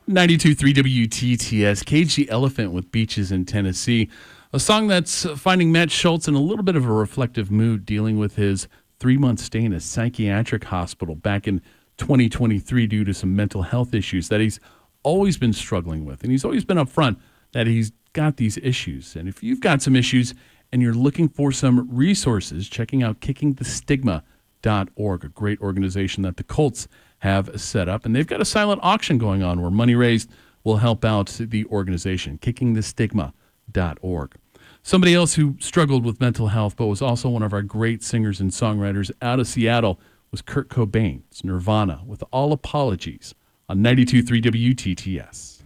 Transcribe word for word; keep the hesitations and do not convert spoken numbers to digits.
ninety-two point three W T T S, Cage the Elephant with Beaches in Tennessee. A song that's finding Matt Schultz in a little bit of a reflective mood, dealing with his three-month stay in a psychiatric hospital back in twenty twenty-three due to some mental health issues that he's always been struggling with. And he's always been upfront that he's got these issues. And if you've got some issues and you're looking for some resources, checking out kicking the stigma dot org, a great organization that the Colts have set up. And they've got a silent auction going on where money raised will help out the organization, kicking the stigma dot org. Somebody else who struggled with mental health but was also one of our great singers and songwriters out of Seattle was Kurt Cobain. It's Nirvana with All Apologies on ninety-two point three W T T S.